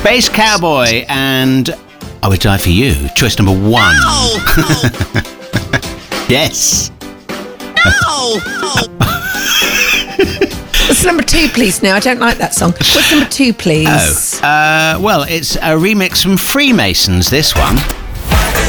Space Cowboy and I Would Die For You. Choice number 1. No! Yes. No! What's number 2, please? Now I don't like that song. What's number 2, please? Well, it's a remix from Freemasons, this one.